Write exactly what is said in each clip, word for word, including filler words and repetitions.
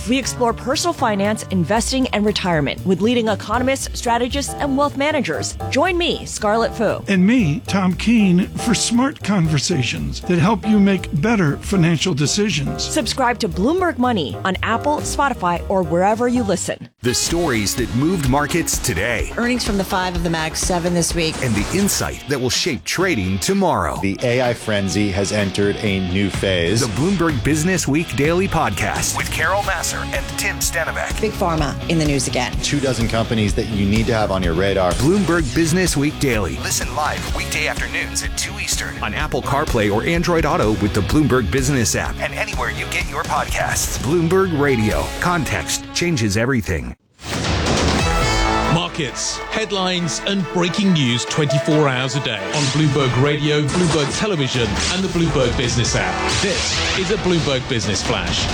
We explore personal finance, investing, and retirement with leading economists, strategists, and wealth managers. Join me, Scarlett Fu. And me, Tom Keene, for smart conversations that help you make better financial decisions. Subscribe to Bloomberg Money on Apple, Spotify, or wherever you listen. The stories that moved markets today. Earnings from the five of the Mag seven this week. And the insight that will shape trading tomorrow. The A I frenzy has entered a new phase. The Bloomberg Business Week Daily Podcast with Carol Massar and Tim Stenbeck. Big Pharma in the news again. Two dozen companies that you need to have on your radar. Bloomberg Business Week Daily. Listen live weekday afternoons at two Eastern on Apple CarPlay or Android Auto with the Bloomberg Business app and anywhere you get your podcasts. Bloomberg Radio. Context changes everything. Markets, headlines, and breaking news twenty-four hours a day on Bloomberg Radio, Bloomberg Television, and the Bloomberg Business app. This is a Bloomberg Business Flash.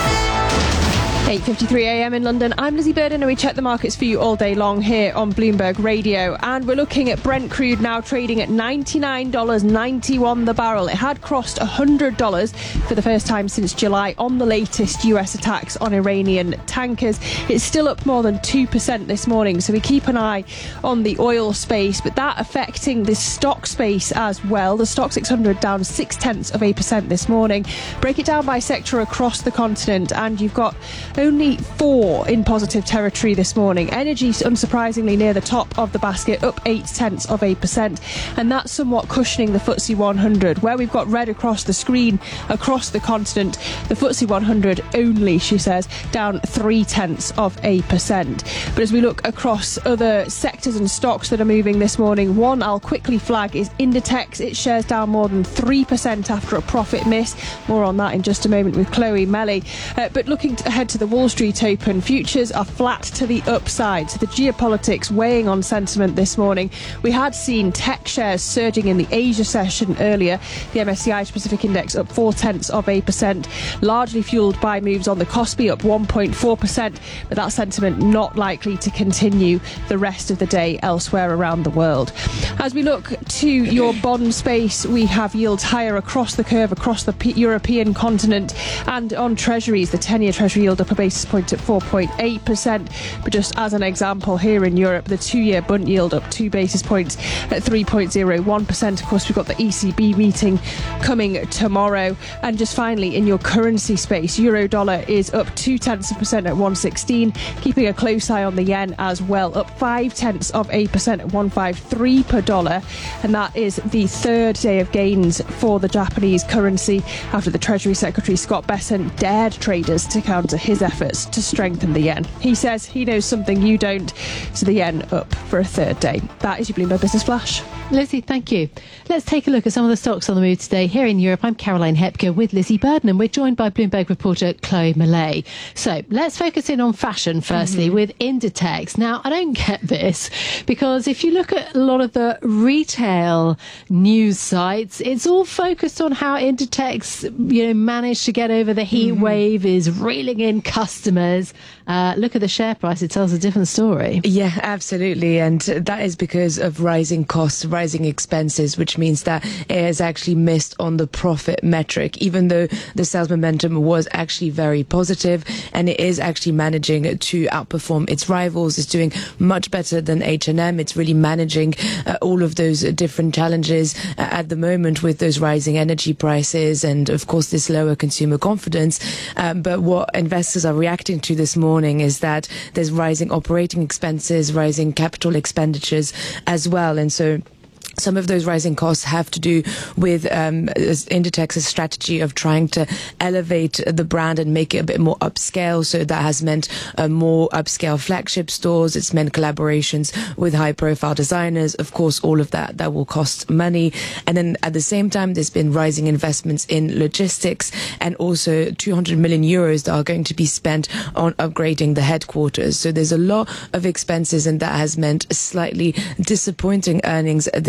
eight fifty-three a.m. in London. I'm Lizzie Burden and we check the markets for you all day long here on Bloomberg Radio. And we're looking at Brent crude now trading at ninety-nine dollars and ninety-one cents the barrel. It had crossed one hundred dollars for the first time since July on the latest U S attacks on Iranian tankers. It's still up more than two percent this morning, so we keep an eye on the oil space, but that affecting the stock space as well. The stock six hundred down six tenths of a percent this morning. Break it down by sector across the continent, and you've got only four in positive territory this morning. Energy, unsurprisingly, near the top of the basket, up eight tenths of a percent, and that's somewhat cushioning the F T S E one hundred. Where we've got red across the screen across the continent, the F T S E one hundred only, she says, down three tenths of a percent. But as we look across other sectors and stocks that are moving this morning, one I'll quickly flag is Inditex. Its shares down more than three percent after a profit miss. More on that in just a moment with Chloe Melly. Uh, but looking to, ahead to the Wall Street Open, futures are flat to the upside. So the geopolitics weighing on sentiment this morning. We had seen tech shares surging in the Asia session earlier. The M S C I Pacific Index up four tenths of a percent, largely fueled by moves on the Kospi up one point four percent. But that sentiment not likely to continue the rest of the day elsewhere around the world. As we look to your bond space, we have yields higher across the curve, across the P- European continent, and on treasuries, the ten-year treasury yield up a basis point at four point eight percent. But just as an example, here in Europe, the two-year Bund yield up two basis points at three point zero one percent. Of course, we've got the E C B meeting coming tomorrow. And just finally, in your currency space, euro dollar is up two tenths of a percent at one sixteen, keeping a close eye on the yen as well, up five tenths of a percent at one fifty-three per dollar. And that is the third day of gains for the Japanese currency after the Treasury Secretary Scott Bessent dared traders to counter his efforts to strengthen the yen. He says he knows something you don't, so the yen up for a third day. That is your Bloomberg Business Flash. Lizzie, thank you. Let's take a look at some of the stocks on the move today. Here in Europe, I'm Caroline Hepker with Lizzie Burden, and we're joined by Bloomberg reporter Chloe Mellet. So let's focus in on fashion firstly, mm-hmm. with Inditex. Now, I don't get this, because if you look at a lot of the retail news sites, it's all focused on how Inditex, you know, managed to get over the heat mm-hmm. wave, is reeling in customers. Uh, look at the share price, it tells a different story. Yeah, absolutely. And that is because of rising costs, rising expenses, which means that it has actually missed on the profit metric, even though the sales momentum was actually very positive, and it is actually managing to outperform its rivals. It's doing much better than H and M. It's really managing uh, all of those different challenges uh, at the moment with those rising energy prices and, of course, this lower consumer confidence. Um, but what investors are reacting to this morning is that there's rising operating expenses, rising capital expenditures as well. And so some of those rising costs have to do with um, Inditex's strategy of trying to elevate the brand and make it a bit more upscale. So that has meant uh, more upscale flagship stores. It's meant collaborations with high-profile designers. Of course, all of that, that will cost money. And then at the same time, there's been rising investments in logistics and also two hundred million euros that are going to be spent on upgrading the headquarters. So there's a lot of expenses, and that has meant slightly disappointing earnings this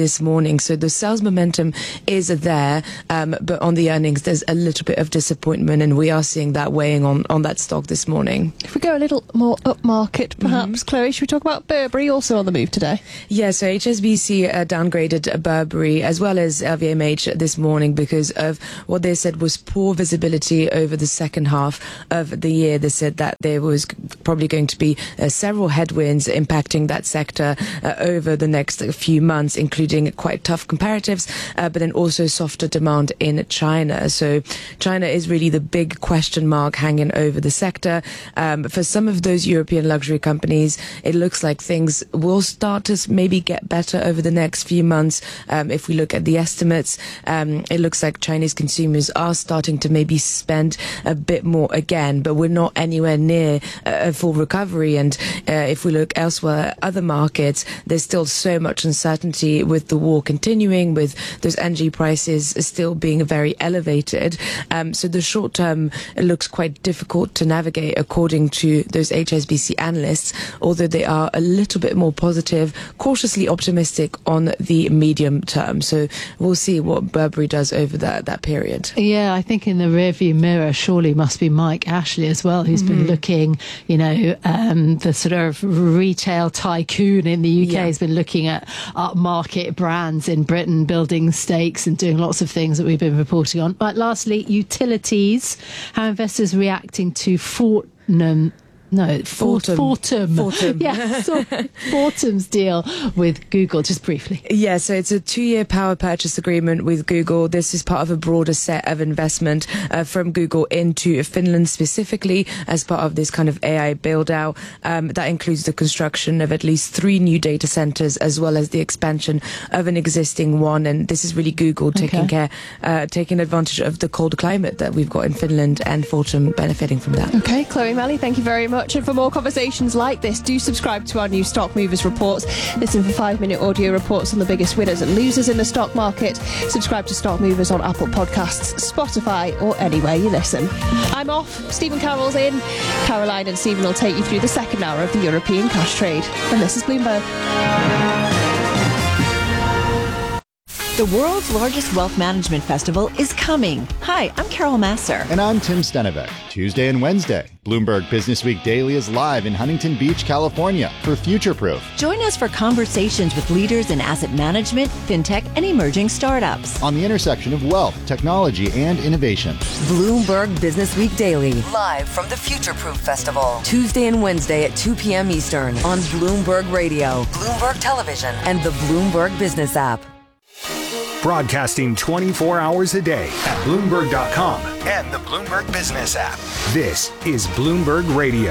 this morning. So the sales momentum is there, um, but on the earnings, there's a little bit of disappointment, and we are seeing that weighing on, on that stock this morning. If we go a little more upmarket, perhaps, mm-hmm. Chloe, should we talk about Burberry, also on the move today? Yeah, so H S B C uh, downgraded Burberry as well as L V M H this morning because of what they said was poor visibility over the second half of the year. They said that there was probably going to be uh, several headwinds impacting that sector uh, over the next few months, including quite tough comparatives, uh, but then also softer demand in China. So China is really the big question mark hanging over the sector. Um, for some of those European luxury companies, it looks like things will start to maybe get better over the next few months. Um, if we look at the estimates, um, it looks like Chinese consumers are starting to maybe spend a bit more again, but we're not anywhere near a full recovery. And uh, if we look elsewhere, other markets, there's still so much uncertainty with the war continuing, with those energy prices still being very elevated. Um, so the short term looks quite difficult to navigate according to those H S B C analysts, although they are a little bit more positive, cautiously optimistic on the medium term. So we'll see what Burberry does over that, that period. Yeah, I think in the rearview mirror surely must be Mike Ashley as well, who's mm-hmm. been looking, you know, um, the sort of retail tycoon in the U K yeah. has been looking at upmarket brands in Britain, building stakes and doing lots of things that we've been reporting on. But lastly, utilities, how investors reacting to Fortnum. No, Fortum. Fortum. Fortum. Yeah, so Fortum's deal with Google, just briefly. Yeah, so it's a two-year power purchase agreement with Google. This is part of a broader set of investment uh, from Google into Finland specifically as part of this kind of A I build-out. Um, that includes the construction of at least three new data centers as well as the expansion of an existing one. And this is really Google taking okay. care, uh, taking advantage of the cold climate that we've got in Finland, and Fortum benefiting from that. Okay, Chloe Melly, thank you very much. And for more conversations like this, do subscribe to our new Stock Movers reports. Listen for five-minute audio reports on the biggest winners and losers in the stock market. Subscribe to Stock Movers on Apple Podcasts, Spotify, or anywhere you listen. I'm off. Stephen Carroll's in. Caroline and Stephen will take you through the second hour of the European cash trade. And this is Bloomberg. The world's largest wealth management festival is coming. Hi, I'm Carol Masser. And I'm Tim Stenevec. Tuesday and Wednesday, Bloomberg Business Week Daily is live in Huntington Beach, California for Future Proof. Join us for conversations with leaders in asset management, fintech, and emerging startups. On the intersection of wealth, technology, and innovation. Bloomberg Business Week Daily, live from the Future Proof Festival. Tuesday and Wednesday at two p.m. Eastern on Bloomberg Radio, Bloomberg Television, and the Bloomberg Business app. Broadcasting twenty-four hours a day at Bloomberg dot com and the Bloomberg Business app. This is Bloomberg Radio.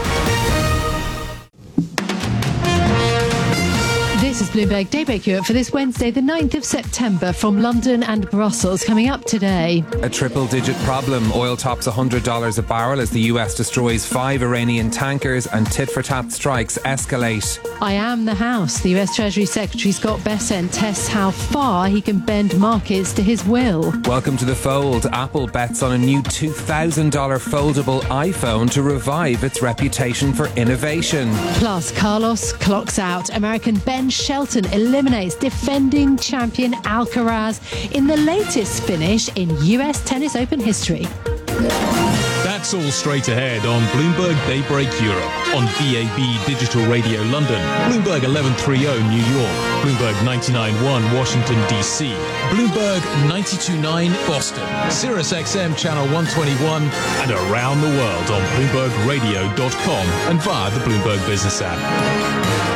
This is Bloomberg Daybreak Europe for this Wednesday, the ninth of September, from London and Brussels. Coming up today, a triple-digit problem. Oil tops one hundred dollars a barrel as the U S destroys five Iranian tankers and tit-for-tat strikes escalate. I am the House. The U S Treasury Secretary Scott Bessent tests how far he can bend markets to his will. Welcome to the fold. Apple bets on a new two thousand dollars foldable iPhone to revive its reputation for innovation. Plus, Carlos clocks out. American Ben Shelton eliminates defending champion Alcaraz in the latest finish in U S Tennis Open history. That's all straight ahead on Bloomberg Daybreak Europe, on B A B Digital Radio London, Bloomberg eleven thirty New York, Bloomberg ninety-nine point one Washington, D C, Bloomberg ninety-two point nine Boston, Sirius X M Channel one twenty-one, and around the world on Bloomberg Radio dot com and via the Bloomberg Business app.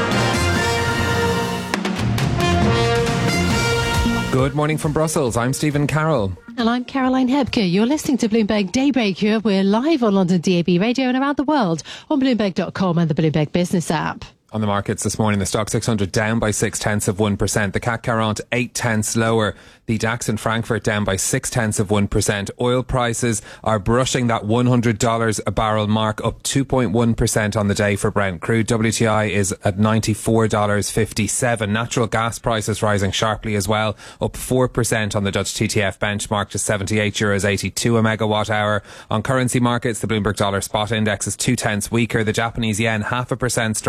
Good morning from Brussels. I'm Stephen Carroll. And I'm Caroline Hebke. You're listening to Bloomberg Daybreak Europe. We're live on London D A B Radio and around the world on Bloomberg dot com and the Bloomberg Business app. On the markets this morning, the Stock six hundred down by six tenths of one percent. The C A C quarante eight tenths lower. The DAX in Frankfurt down by six tenths of one percent. Oil prices are brushing that one hundred dollars a barrel mark, up two point one percent on the day for Brent crude. W T I is at ninety-four dollars fifty-seven. Natural gas prices rising sharply as well, up four percent on the Dutch T T F benchmark to seventy-eight euros eighty-two a megawatt hour. On currency markets, the Bloomberg dollar spot index is two tenths weaker. The Japanese yen half a percent stronger again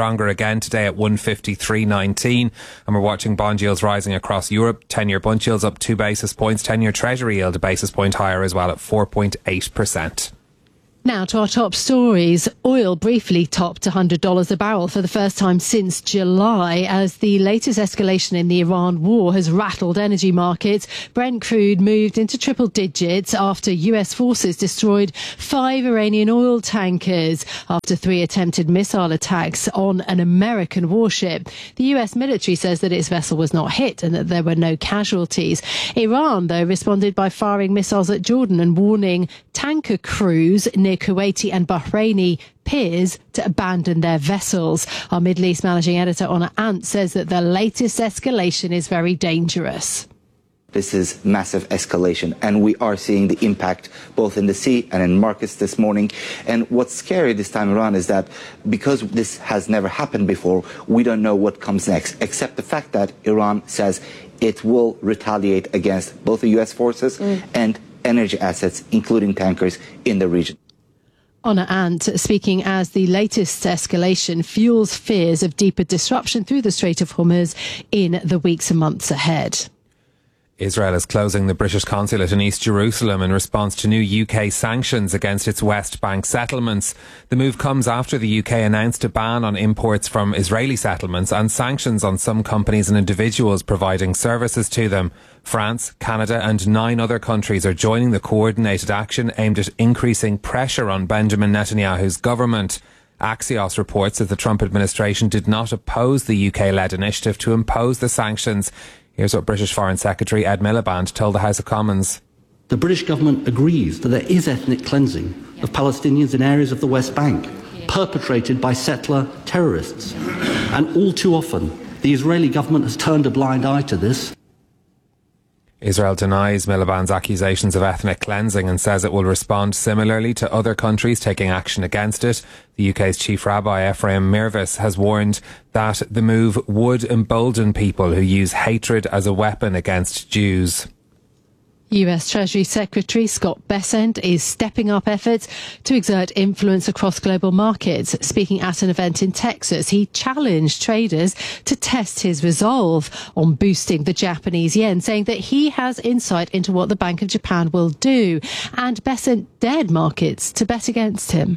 again today at one fifty-three nineteen. And we're watching bond yields rising across Europe. ten-year bund yields up two basis points. ten-year Treasury yield a basis point higher as well at four point eight percent. Now to our top stories. Oil briefly topped one hundred dollars a barrel for the first time since July as the latest escalation in the Iran war has rattled energy markets. Brent crude moved into triple digits after U S forces destroyed five Iranian oil tankers after three attempted missile attacks on an American warship. The U S military says that its vessel was not hit and that there were no casualties. Iran, though, responded by firing missiles at Jordan and warning tanker crews near Kuwaiti and Bahraini peers to abandon their vessels. Our Middle East managing editor Honor Ant says that the latest escalation is very dangerous. This is massive escalation, and we are seeing the impact both in the sea and in markets this morning. And what's scary this time around is that because this has never happened before, we don't know what comes next, except the fact that Iran says it will retaliate against both the U S forces mm. and energy assets, including tankers, in the region. Honor Ant speaking as the latest escalation fuels fears of deeper disruption through the Strait of Hormuz in the weeks and months ahead. Israel is closing the British consulate in East Jerusalem in response to new U K sanctions against its West Bank settlements. The move comes after the U K announced a ban on imports from Israeli settlements and sanctions on some companies and individuals providing services to them. France, Canada and nine other countries are joining the coordinated action aimed at increasing pressure on Benjamin Netanyahu's government. Axios reports that the Trump administration did not oppose the U K-led initiative to impose the sanctions. Here's what British Foreign Secretary Ed Miliband told the House of Commons. The British government agrees that there is ethnic cleansing of Palestinians in areas of the West Bank, perpetrated by settler terrorists. And all too often, the Israeli government has turned a blind eye to this. Israel denies Miliband's accusations of ethnic cleansing and says it will respond similarly to other countries taking action against it. The U K's chief rabbi Ephraim Mirvis has warned that the move would embolden people who use hatred as a weapon against Jews. U S Treasury Secretary Scott Bessent is stepping up efforts to exert influence across global markets. Speaking at an event in Texas, he challenged traders to test his resolve on boosting the Japanese yen, saying that he has insight into what the Bank of Japan will do. And Bessent dared markets to bet against him.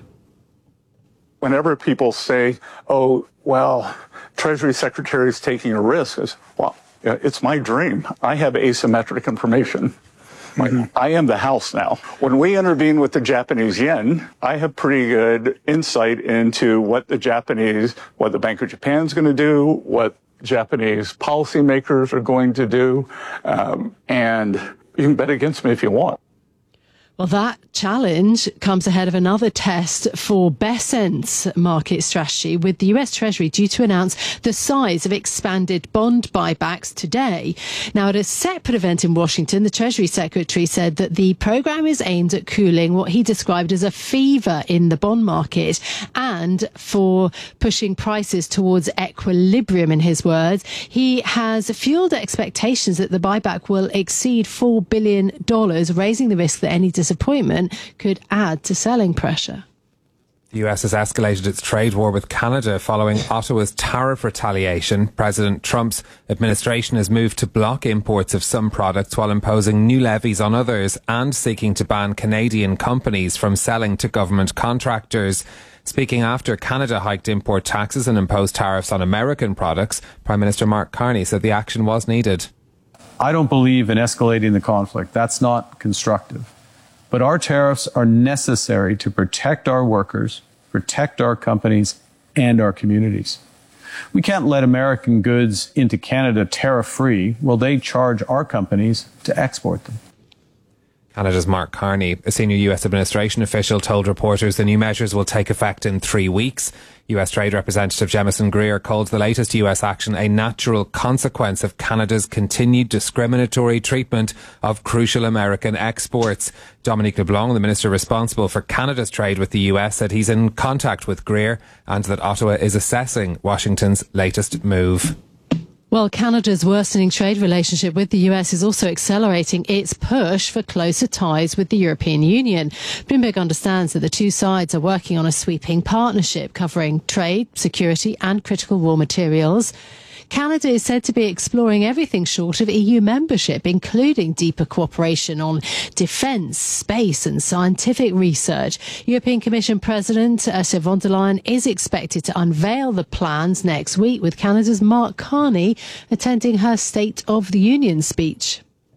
Whenever people say, oh, well, Treasury Secretary is taking a risk, it's, well, it's my dream. I have asymmetric information. Mm-hmm. I am the house now. When we intervene with the Japanese yen, I have pretty good insight into what the Japanese, what the Bank of Japan is going to do, what Japanese policymakers are going to do, um, and you can bet against me if you want. Well, that challenge comes ahead of another test for Bessent's market strategy, with the U S Treasury due to announce the size of expanded bond buybacks today. Now, at a separate event in Washington, the Treasury Secretary said that the program is aimed at cooling what he described as a fever in the bond market and for pushing prices towards equilibrium, in his words. He has fueled expectations that the buyback will exceed four billion dollars, raising the risk that any disappointment could add to selling pressure. The U S has escalated its trade war with Canada following Ottawa's tariff retaliation. President Trump's administration has moved to block imports of some products while imposing new levies on others and seeking to ban Canadian companies from selling to government contractors. Speaking after Canada hiked import taxes and imposed tariffs on American products, Prime Minister Mark Carney said the action was needed. I don't believe in escalating the conflict. That's not constructive. But our tariffs are necessary to protect our workers, protect our companies, and our communities. We can't let American goods into Canada tariff-free while they charge our companies to export them. Canada's Mark Carney, a senior U S administration official, told reporters the new measures will take effect in three weeks. U S Trade Representative Jemison Greer called the latest U S action a natural consequence of Canada's continued discriminatory treatment of crucial American exports. Dominique LeBlanc, the minister responsible for Canada's trade with the U S, said he's in contact with Greer and that Ottawa is assessing Washington's latest move. Well, Canada's worsening trade relationship with the U S is also accelerating its push for closer ties with the European Union. Bloomberg understands that the two sides are working on a sweeping partnership covering trade, security and critical raw materials. Canada is said to be exploring everything short of E U membership, including deeper cooperation on defence, space and scientific research. European Commission President Ursula von der Leyen is expected to unveil the plans next week, with Canada's Mark Carney attending her State of the Union speech.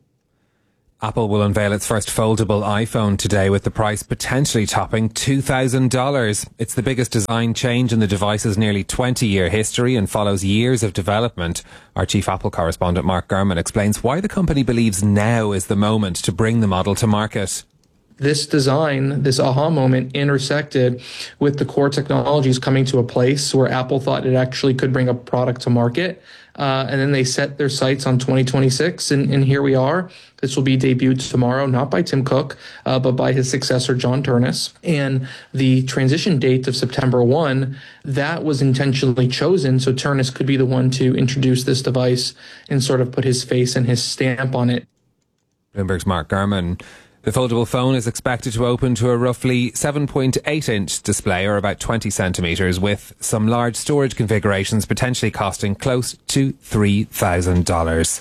Apple will unveil its first foldable iPhone today, with the price potentially topping two thousand dollars. It's the biggest design change in the device's nearly twenty-year history and follows years of development. Our chief Apple correspondent Mark Gurman explains why the company believes now is the moment to bring the model to market. This design, this aha moment, intersected with the core technologies coming to a place where Apple thought it actually could bring a product to market. Uh, and then they set their sights on twenty twenty-six, and, and here we are. This will be debuted tomorrow, not by Tim Cook, uh, but by his successor, John Ternus. And the transition date of September first, that was intentionally chosen so Ternus could be the one to introduce this device and sort of put his face and his stamp on it. Bloomberg's Mark Gurman. The foldable phone is expected to open to a roughly seven point eight inch display, or about twenty centimetres, with some large storage configurations potentially costing close to three thousand dollars.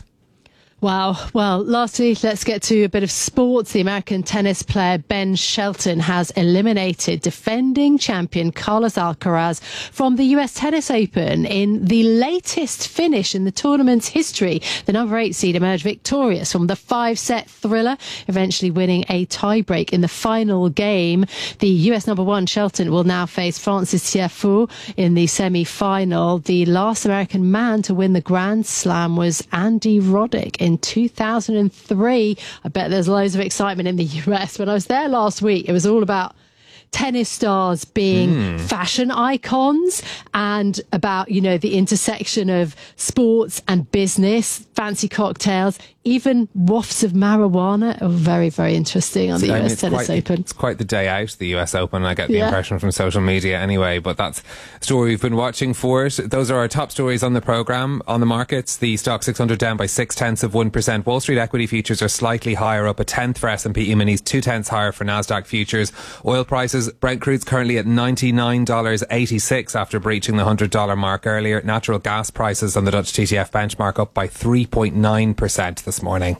Wow. Well, lastly, let's get to a bit of sports. The American tennis player Ben Shelton has eliminated defending champion Carlos Alcaraz from the U S Tennis Open in the latest finish in the tournament's history. The number eight seed emerged victorious from the five-set thriller, eventually winning a tiebreak in the final game. The U S number one Shelton will now face Francis Tiafoe in the semi-final. The last American man to win the Grand Slam was Andy Roddick in two thousand three. I bet there's loads of excitement in the U S. When I was there last week, it was all about tennis stars being mm. fashion icons and about, you know, the intersection of sports and business, fancy cocktails, even wafts of marijuana. Oh, very, very interesting on the I U S mean, Tennis quite, Open. It's quite the day out, the U S Open. I get the yeah. impression from social media anyway, but that's the story we've been watching for it. Those are our top stories on the programme. On the markets, the stock six hundred down by six tenths of one percent. Wall Street equity futures are slightly higher, up a tenth for S and P E-minis, two tenths higher for Nasdaq futures. Oil prices, Brent crude's currently at ninety-nine dollars eighty-six after breaching the one hundred dollars mark earlier. Natural gas prices on the Dutch T T F benchmark up by three point nine percent this morning.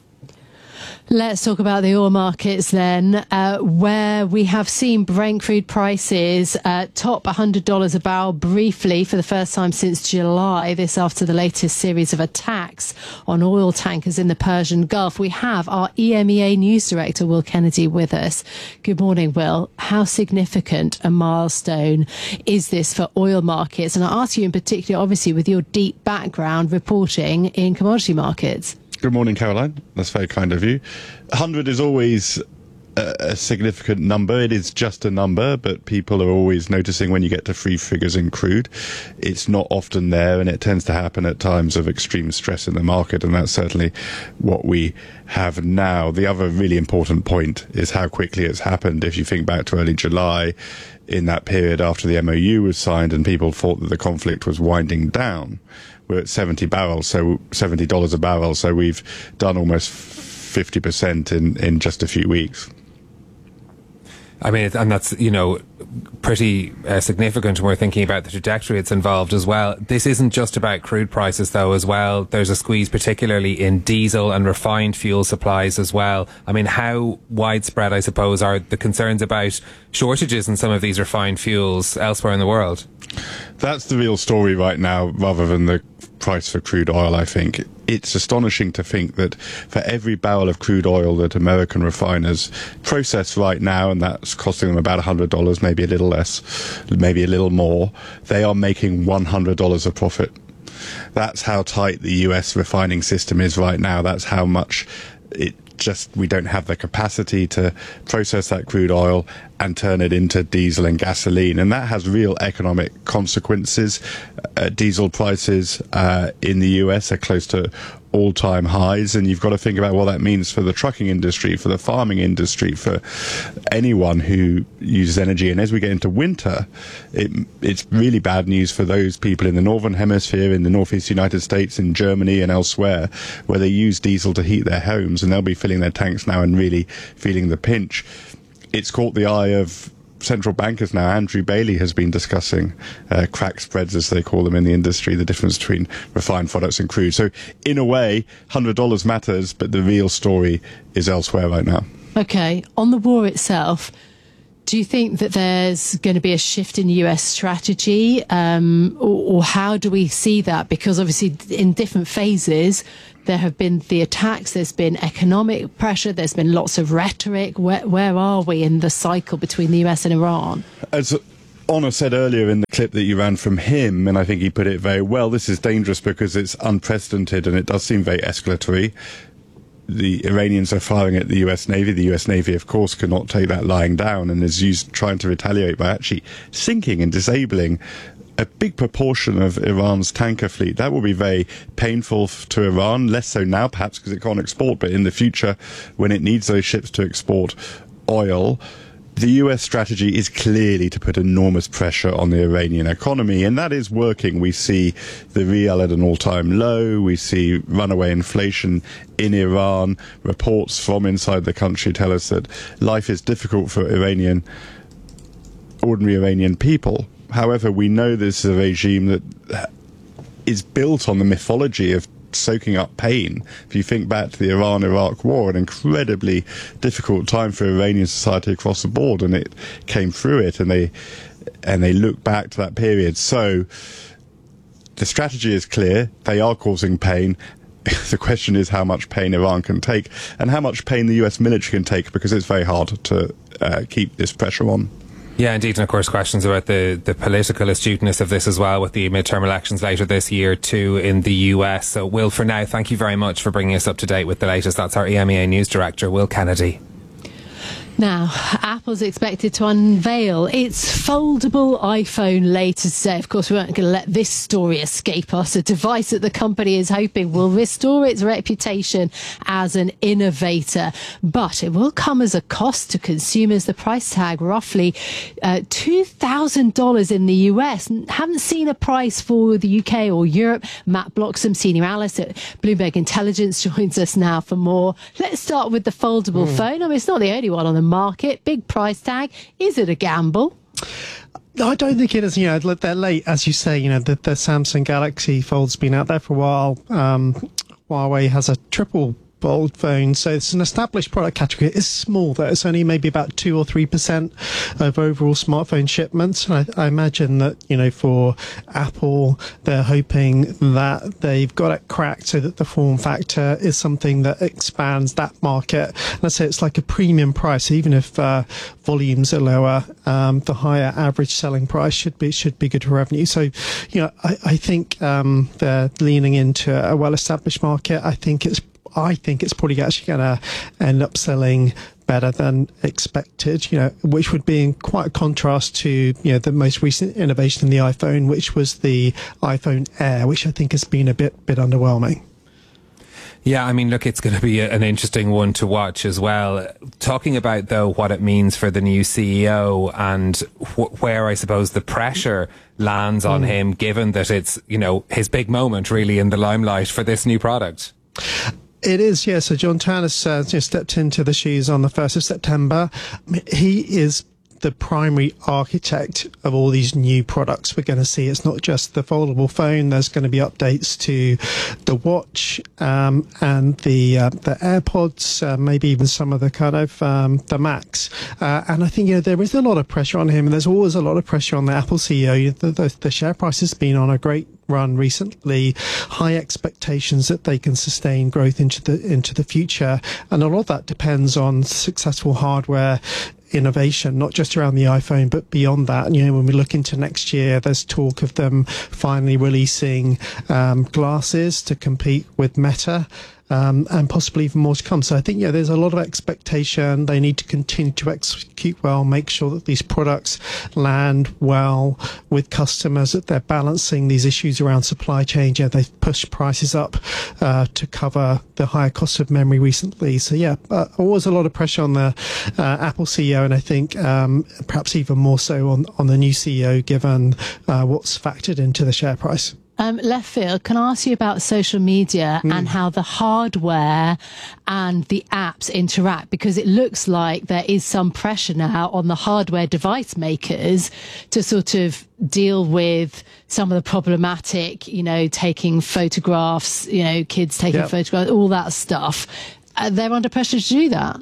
Let's talk about the oil markets then, uh, where we have seen Brent crude prices uh, top one hundred dollars a barrel briefly for the first time since July. This after the latest series of attacks on oil tankers in the Persian Gulf. We have our E M E A news director, Will Kennedy, with us. Good morning, Will. How significant a milestone is this for oil markets? And I ask you in particular, obviously, with your deep background reporting in commodity markets. Good morning, Caroline. That's very kind of you. one hundred is always a, a significant number. It is just a number, but people are always noticing when you get to three figures in crude. It's not often there, and it tends to happen at times of extreme stress in the market, and that's certainly what we have now. The other really important point is how quickly it's happened. If you think back to early July, in that period after the M O U was signed and people thought that the conflict was winding down, we're at seventy barrels, so seventy dollars a barrel. So we've done almost fifty percent in, in just a few weeks. I mean, and that's, you know, pretty uh, significant when we're thinking about the trajectory it's involved as well. This isn't just about crude prices, though, as well. There's a squeeze, particularly in diesel and refined fuel supplies as well. I mean, how widespread, I suppose, are the concerns about shortages in some of these refined fuels elsewhere in the world? That's the real story right now, rather than the price for crude oil, I think. It's astonishing to think that for every barrel of crude oil that American refiners process right now, and that's costing them about one hundred dollars, maybe a little less, maybe a little more, they are making one hundred dollars of profit. That's how tight the U S refining system is right now. That's how much it just, we don't have the capacity to process that crude oil and turn it into diesel and gasoline, and that has real economic consequences. Uh, diesel prices uh, in the U S are close to all-time highs, and you've got to think about what that means for the trucking industry, for the farming industry, for anyone who uses energy. And as we get into winter, it, it's really bad news for those people in the northern hemisphere, in the northeast United States, in Germany and elsewhere, where they use diesel to heat their homes, and they'll be filling their tanks now and really feeling the pinch. It's caught the eye of central bankers now. Andrew Bailey has been discussing uh, crack spreads, as they call them in the industry, the difference between refined products and crude. So in a way, one hundred dollars matters, but the real story is elsewhere right now. Okay, on the war itself, do you think that there's going to be a shift in U S strategy, um, or, or how do we see that? Because obviously in different phases, there have been the attacks, there's been economic pressure, there's been lots of rhetoric. Where, where are we in the cycle between the U S and Iran? As Honor said earlier in the clip that you ran from him, and I think he put it very well, this is dangerous because it's unprecedented and it does seem very escalatory. The Iranians are firing at the U S Navy. The U S Navy, of course, cannot take that lying down and is used trying to retaliate by actually sinking and disabling a big proportion of Iran's tanker fleet. That will be very painful to Iran, less so now perhaps because it can't export, but in the future when it needs those ships to export oil. The U S strategy is clearly to put enormous pressure on the Iranian economy, and that is working. We see the rial at an all-time low. We see runaway inflation in Iran. Reports from inside the country tell us that life is difficult for Iranian, ordinary Iranian people. However, we know this is a regime that is built on the mythology of soaking up pain. If you think back to the Iran-Iraq war, an incredibly difficult time for Iranian society across the board, and it came through it, and they and they look back to that period. So the strategy is clear. They are causing pain. The question is how much pain Iran can take and how much pain the U S military can take, because it's very hard to uh, keep this pressure on. Yeah, indeed, and of course questions about the, the political astuteness of this as well, with the midterm elections later this year too in the U S. So Will, for now, thank you very much for bringing us up to date with the latest. That's our E M E A News Director, Will Kennedy. Now, Apple's expected to unveil its foldable iPhone later today. Of course, we weren't going to let this story escape us. A device that the company is hoping will restore its reputation as an innovator. But it will come as a cost to consumers. The price tag, roughly uh, two thousand dollars in the U S. Haven't seen a price for the U K or Europe. Matt Bloxham, senior analyst at Bloomberg Intelligence, joins us now for more. Let's start with the foldable mm. phone. I mean, it's not the only one on the market. Big price tag. Is it a gamble? I don't think it is. You know, they're late, as you say. You know, the, the Samsung Galaxy Fold's been out there for a while. Um, Huawei has a triple fold phone, so it's an established product category. It's small, though. It's only maybe about two or three percent of overall smartphone shipments. And I, I imagine that, you know, for Apple, they're hoping that they've got it cracked so that the form factor is something that expands that market. And I say it's like a premium price, even if uh, volumes are lower. Um, the higher average selling price should be should be good for revenue. So, you know, I, I think um, they're leaning into a well-established market. I think it's I think it's probably actually going to end up selling better than expected, you know, which would be in quite a contrast to, you know, the most recent innovation in the iPhone, which was the iPhone Air, which I think has been a bit bit underwhelming. Yeah, I mean, look, it's going to be a, an interesting one to watch as well. Talking about, though, what it means for the new C E O and wh- where I suppose the pressure lands on mm. him, given that it's, you know, his big moment really in the limelight for this new product. It is, yeah. So John Tannous uh, you know, stepped into the shoes on the first of September. I mean, he is the primary architect of all these new products we're going to see. It's not just the foldable phone. There's going to be updates to the watch um, and the uh, the AirPods, uh, maybe even some of the kind of um, the Macs. Uh, and I think, you know, there is a lot of pressure on him, and there's always a lot of pressure on the Apple C E O. The, the, the share price has been on a great run recently, high expectations that they can sustain growth into the into the future, and a lot of that depends on successful hardware innovation, not just around the iPhone, but beyond that. And, you know, when we look into next year, there's talk of them finally releasing um, glasses to compete with Meta. Um, and possibly even more to come. So I think, yeah, there's a lot of expectation. They need to continue to execute well, make sure that these products land well with customers, that they're balancing these issues around supply chain. Yeah, they've pushed prices up uh, to cover the higher cost of memory recently. So, yeah, uh, always a lot of pressure on the uh, Apple C E O, and I think um, perhaps even more so on, on the new C E O, given uh, what's factored into the share price. Um, left field, can I ask you about social media mm. and how the hardware and the apps interact? Because it looks like there is some pressure now on the hardware device makers to sort of deal with some of the problematic, you know, taking photographs, you know, kids taking yep. photographs, all that stuff. Uh, they're under pressure to do that.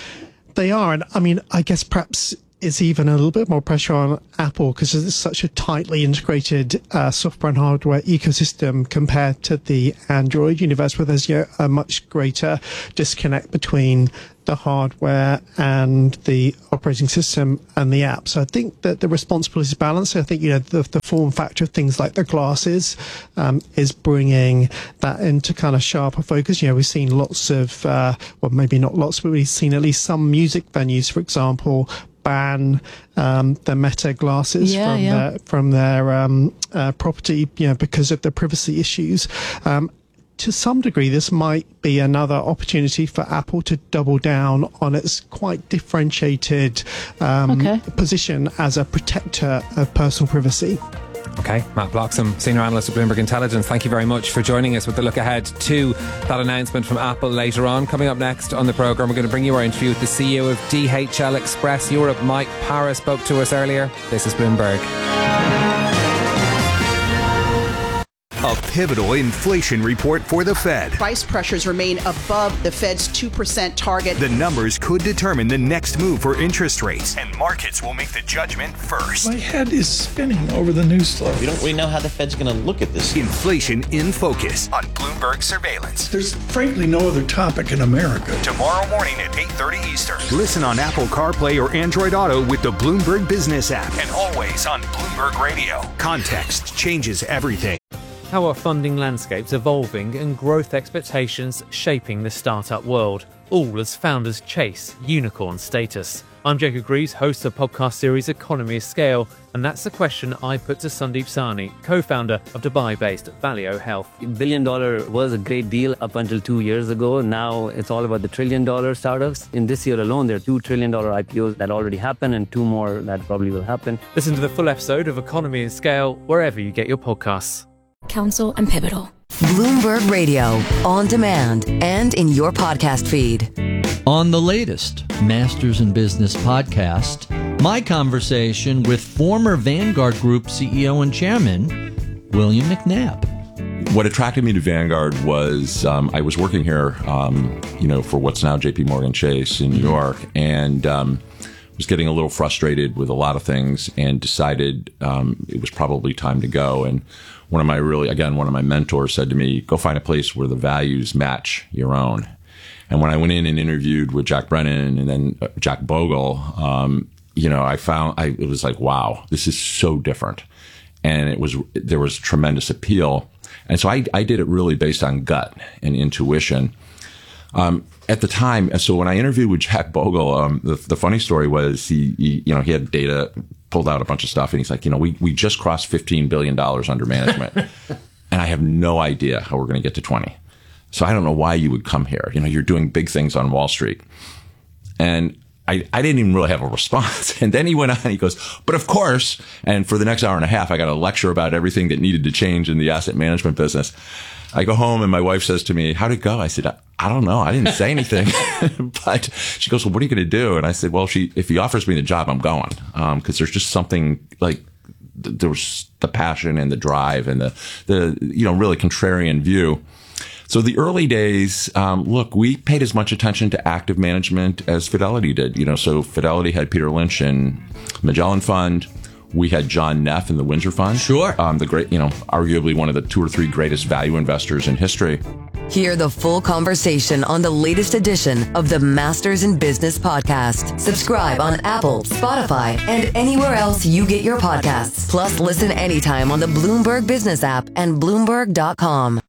They are. And I mean, I guess perhaps is even a little bit more pressure on Apple because it's such a tightly integrated uh, software and hardware ecosystem compared to the Android universe, where there's, you know, a much greater disconnect between the hardware and the operating system and the app. So I think that the responsibility is balanced. I think, you know, the, the form factor of things like the glasses um, is bringing that into kind of sharper focus. You know, we've seen lots of, uh, well, maybe not lots, but we've seen at least some music venues, for example, ban um, the Meta glasses yeah, from yeah. their from their um, uh, property, you know, because of the privacy issues. Um, to some degree, this might be another opportunity for Apple to double down on its quite differentiated um, okay. position as a protector of personal privacy. Okay, Matt Bloxham, Senior Analyst at Bloomberg Intelligence, thank you very much for joining us with the look ahead to that announcement from Apple later on. Coming up next on the programme, we're going to bring you our interview with the C E O of D H L Express Europe. Mike Parra spoke to us earlier. This is Bloomberg. A pivotal inflation report for the Fed. Price pressures remain above the Fed's two percent target. The numbers could determine the next move for interest rates, and markets will make the judgment first. My head is spinning over the news flow. We don't really know how the Fed's going to look at this. Inflation in Focus on Bloomberg Surveillance. There's frankly no other topic in America. Tomorrow morning at eight thirty Eastern. Listen on Apple CarPlay or Android Auto with the Bloomberg Business app, and always on Bloomberg Radio. Context changes everything. How are funding landscapes evolving and growth expectations shaping the startup world, all as founders chase unicorn status? I'm Jacob Greaves, host of the podcast series Economy of Scale, and that's the question I put to Sandeep Sahni, co-founder of Dubai-based Valeo Health. Billion dollar was a great deal up until two years ago. Now it's all about the trillion dollar startups. In this year alone, there are two trillion dollar I P Os that already happened and two more that probably will happen. Listen to the full episode of Economy of Scale wherever you get your podcasts. Counsel and Pivotal. Bloomberg Radio, on demand and in your podcast feed. On the latest Masters in Business podcast, my conversation with former Vanguard Group C E O and Chairman, William McNabb. What attracted me to Vanguard was um, I was working here, um, you know, for what's now J P Morgan Chase in New York, and um, was getting a little frustrated with a lot of things, and decided um, it was probably time to go. And one of my really, again, one of my mentors said to me, go find a place where the values match your own. And when I went in and interviewed with Jack Brennan and then Jack Bogle, um, you know, I found, I, it was like, wow, this is so different. And it was, there was tremendous appeal. And so I, I did it really based on gut and intuition. Um, at the time, so when I interviewed with Jack Bogle, um, the, the funny story was he, he, you know, he had data, pulled out a bunch of stuff, and he's like, you know, we, we just crossed fifteen billion dollars under management, and I have no idea how we're going to get to twenty. So I don't know why you would come here. You know, you're doing big things on Wall Street. And I, I didn't even really have a response. And then he went on, he goes, but of course, and for the next hour and a half, I got a lecture about everything that needed to change in the asset management business. I go home and my wife says to me, how'd it go? I said, I, I don't know. I didn't say anything. But she goes, well, what are you going to do? And I said, well, she, if he offers me the job, I'm going. Um, cause there's just something like, th- there was the passion and the drive and the, the, you know, really contrarian view. So the early days, um, look, we paid as much attention to active management as Fidelity did. You know, so Fidelity had Peter Lynch and Magellan Fund. we had John Neff in the Windsor Fund. Sure. Um, the great, you know, arguably one of the two or three greatest value investors in history. Hear the full conversation on the latest edition of the Masters in Business podcast. Subscribe on Apple, Spotify, and anywhere else you get your podcasts. Plus, listen anytime on the Bloomberg Business app and Bloomberg dot com.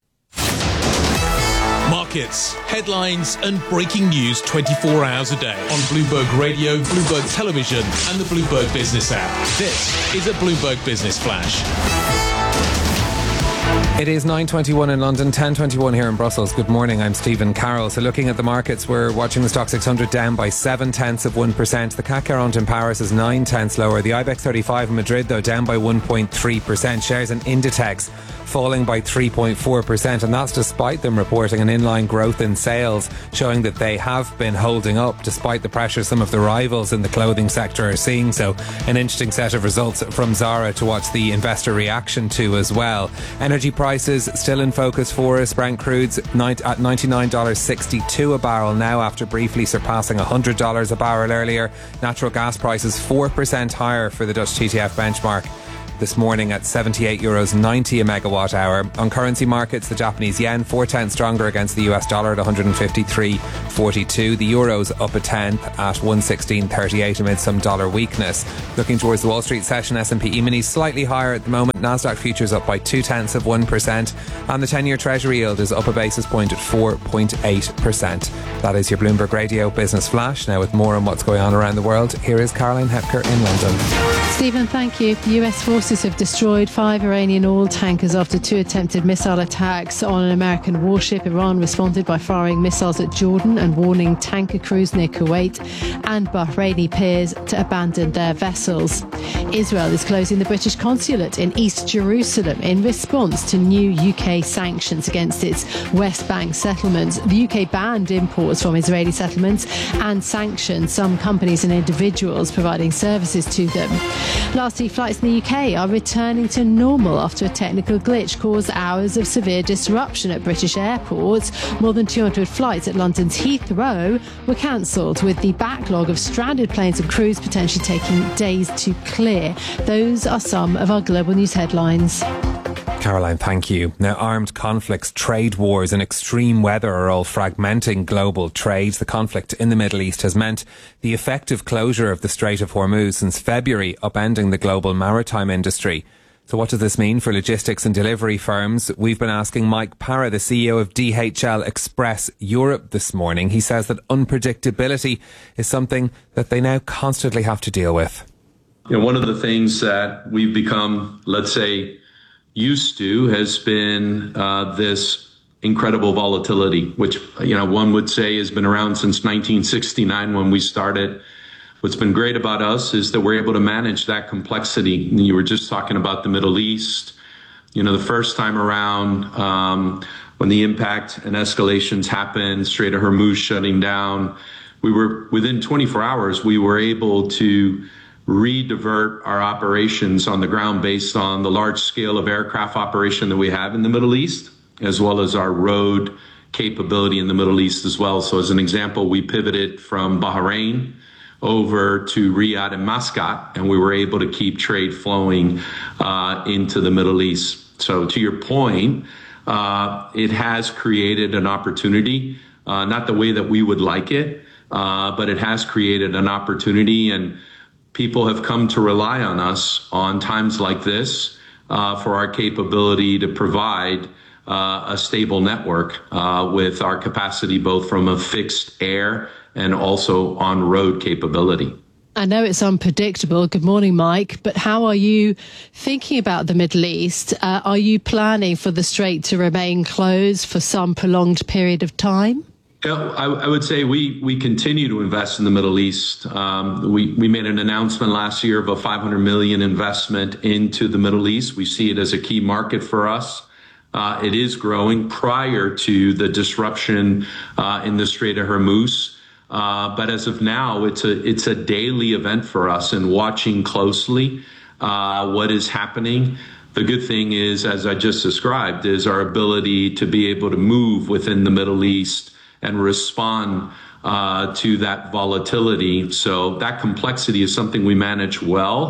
Markets, headlines, and breaking news twenty-four hours a day on Bloomberg Radio, Bloomberg Television, and the Bloomberg Business app. This is a Bloomberg Business Flash. It is nine twenty-one in London, ten twenty-one here in Brussels. Good morning, I'm Stephen Carroll. So looking at the markets, we're watching the Stock six hundred down by seven tenths of one percent. The C A C quarante in Paris is nine tenths lower. The IBEX thirty-five in Madrid, though, down by one point three percent. Shares in Inditex falling by three point four percent, and that's despite them reporting an inline growth in sales, showing that they have been holding up despite the pressure some of the rivals in the clothing sector are seeing. So an interesting set of results from Zara to watch the investor reaction to as well. Energy prices still in focus for us. Brent crude's at ninety-nine dollars and sixty-two cents a barrel now after briefly surpassing one hundred dollars a barrel earlier. Natural gas prices four percent higher for the Dutch T T F benchmark this morning at seventy-eight euros ninety a megawatt hour. On currency markets, the Japanese yen four tenths stronger against the U S dollar at one hundred fifty-three forty-two. The euro's up a tenth at one sixteen thirty-eight amid some dollar weakness. Looking towards the Wall Street session, S and P E-mini slightly higher at the moment. Nasdaq futures up by two tenths of one percent, and the ten-year Treasury yield is up a basis point at four point eight percent. That is your Bloomberg Radio Business Flash. Now, with more on what's going on around the world, here is Caroline Hepker in London. Stephen, thank you. U S forces have destroyed five Iranian oil tankers after two attempted missile attacks on an American warship. Iran responded by firing missiles at Jordan and warning tanker crews near Kuwait and Bahraini piers to abandon their vessels. Israel is closing the British consulate in East Jerusalem in response to new U K sanctions against its West Bank settlements. The U K banned imports from Israeli settlements and sanctioned some companies and individuals providing services to them. Lastly, flights in the U K are returning to normal after a technical glitch caused hours of severe disruption at British airports. More than two hundred flights at London's Heathrow were cancelled, with the backlog of stranded planes and crews potentially taking days to clear. Those are some of our global news headlines. Caroline, thank you. Now, armed conflicts, trade wars and extreme weather are all fragmenting global trade. The conflict in the Middle East has meant the effective closure of the Strait of Hormuz since February, upending the global maritime industry. So what does this mean for logistics and delivery firms? We've been asking Mike Parra, the C E O of D H L Express Europe, this morning. He says that unpredictability is something that they now constantly have to deal with. You know, one of the things that we've become, let's say, used to has been uh, this incredible volatility, which, you know, one would say has been around since nineteen sixty-nine when we started. What's been great about us is that we're able to manage that complexity. You were just talking about the Middle East. You know, the first time around, um, when the impact and escalations happened, Strait of Hormuz shutting down, we were within twenty-four hours, we were able to re-divert our operations on the ground based on the large scale of aircraft operation that we have in the Middle East, as well as our road capability in the Middle East as well. So as an example, we pivoted from Bahrain over to Riyadh and Muscat, and we were able to keep trade flowing uh, into the Middle East. So to your point, uh, it has created an opportunity, uh, not the way that we would like it, uh, but it has created an opportunity, and people have come to rely on us on times like this uh, for our capability to provide uh, a stable network uh, with our capacity both from a fixed air and also on-road capability. I know it's unpredictable. Good morning, Mike. But how are you thinking about the Middle East? Uh, are you planning for the strait to remain closed for some prolonged period of time? Yeah, I, I would say we we continue to invest in the Middle East. Um, we we made an announcement last year of a five hundred million investment into the Middle East. We see it as a key market for us. Uh, it is growing prior to the disruption uh, in the Strait of Hormuz. Uh, but as of now, it's a it's a daily event for us, and watching closely uh, what is happening. The good thing is, as I just described, is our ability to be able to move within the Middle East and respond uh, to that volatility. So that complexity is something we manage well.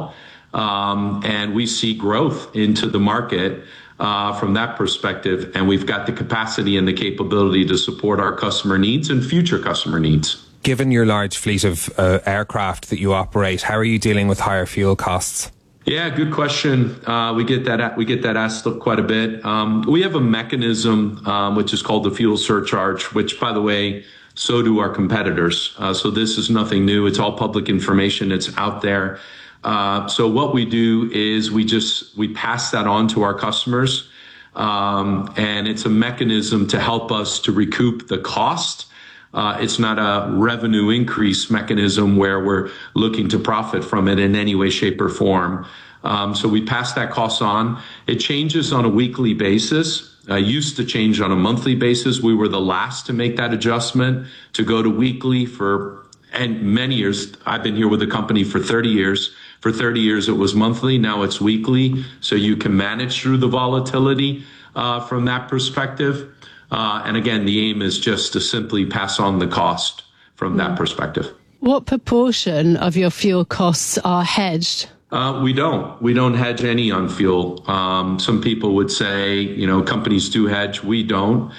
Um, and we see growth into the market uh, from that perspective. And we've got the capacity and the capability to support our customer needs and future customer needs. Given your large fleet of uh, aircraft that you operate, how are you dealing with higher fuel costs? Yeah, good question. Uh, we get that we get that asked quite a bit. Um, we have a mechanism um, which is called the fuel surcharge, which, by the way, so do our competitors. Uh, so this is nothing new. It's all public information. It's out there. Uh, so what we do is we just we pass that on to our customers, um, and it's a mechanism to help us to recoup the cost. Uh, it's not a revenue increase mechanism where we're looking to profit from it in any way, shape, or form. Um, so we pass that cost on. It changes on a weekly basis. Uh, used to change on a monthly basis. We were the last to make that adjustment to go to weekly for and many years. I've been here with the company for thirty years. For thirty years, it was monthly. Now it's weekly. So you can manage through the volatility uh, from that perspective. Uh, and again, the aim is just to simply pass on the cost from that perspective. What proportion of your fuel costs are hedged? Uh, we don't. We don't hedge any on fuel. Um, some people would say, you know, companies do hedge. We don't.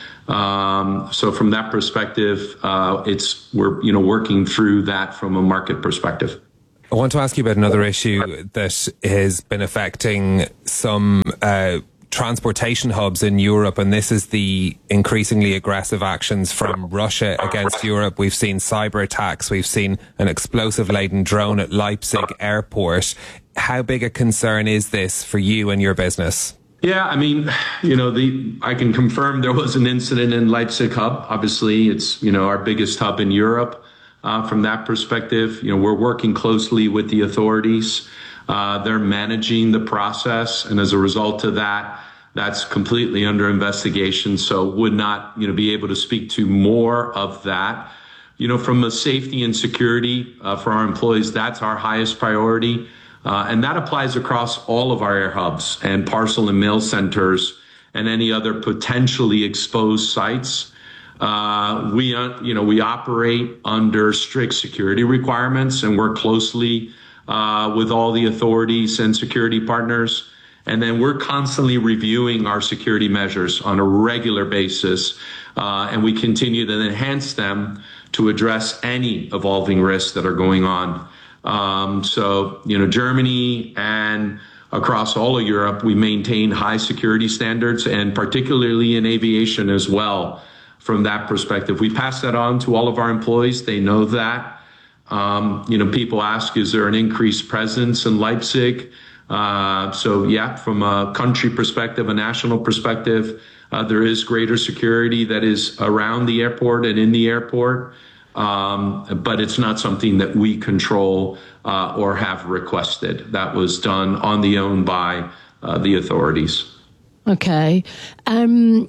Um, so from that perspective, uh, it's we're you know working through that from a market perspective. I want to ask you about another issue that has been affecting some Uh, transportation hubs in Europe, and this is the increasingly aggressive actions from Russia against Europe. We've seen cyber attacks. We've seen an explosive-laden drone at Leipzig airport. How big a concern is this for you and your business? Yeah, I mean, you know, the I can confirm there was an incident in Leipzig hub. Obviously, it's, you know, our biggest hub in Europe. Uh, from that perspective, you know, we're working closely with the authorities. Uh, they're managing the process, and as a result of that, that's completely under investigation. So would not, you know, be able to speak to more of that. You know, from a safety and security uh, for our employees, that's our highest priority, uh, and that applies across all of our air hubs and parcel and mail centers and any other potentially exposed sites. Uh, we, uh, you know, we operate under strict security requirements and work closely Uh, with all the authorities and security partners. And then we're constantly reviewing our security measures on a regular basis. Uh, and we continue to enhance them to address any evolving risks that are going on. Um, so, you know, Germany and across all of Europe, we maintain high security standards, and particularly in aviation as well. From that perspective, we pass that on to all of our employees. They know that. Um, you know, people ask, is there an increased presence in Leipzig? Uh, so, yeah, from a country perspective, a national perspective, uh, there is greater security that is around the airport and in the airport. Um, but it's not something that we control uh, or have requested. That was done on the own by uh, the authorities. Okay. Um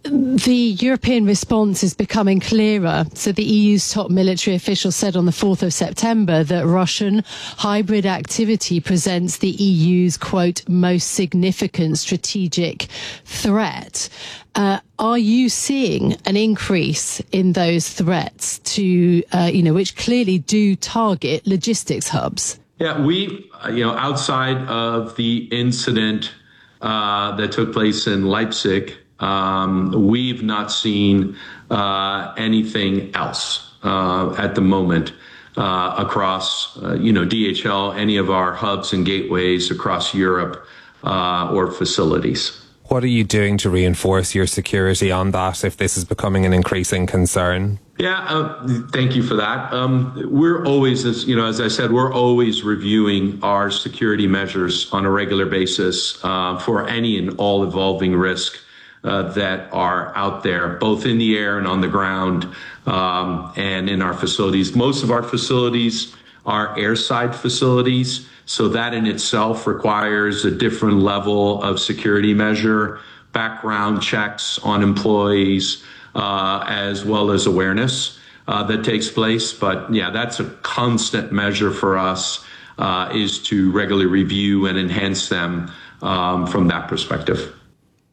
The European response is becoming clearer. So the E U's top military official said on the fourth of September that Russian hybrid activity presents the E U's, quote, most significant strategic threat. Uh, are you seeing an increase in those threats to, uh, you know, which clearly do target logistics hubs? Yeah, we, you know, outside of the incident uh, that took place in Leipzig, Um, we've not seen uh, anything else uh, at the moment uh, across, uh, you know, D H L, any of our hubs and gateways across Europe uh, or facilities. What are you doing to reinforce your security on that if this is becoming an increasing concern? Yeah, uh, thank you for that. Um, we're always, as you know, as I said, we're always reviewing our security measures on a regular basis uh, for any and all evolving risk Uh, that are out there, both in the air and on the ground, um, and in our facilities. Most of our facilities are airside facilities, so that in itself requires a different level of security measure, background checks on employees, uh, as well as awareness uh, that takes place. But yeah, that's a constant measure for us, uh, is to regularly review and enhance them um, from that perspective.